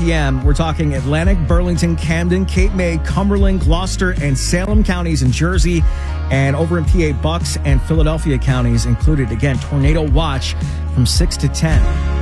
p.m. We're talking Atlantic, Burlington, Camden, Cape May, Cumberland, Gloucester, and Salem counties in Jersey. And over in PA, Bucks and Philadelphia counties included. Again, tornado watch from 6 to 10.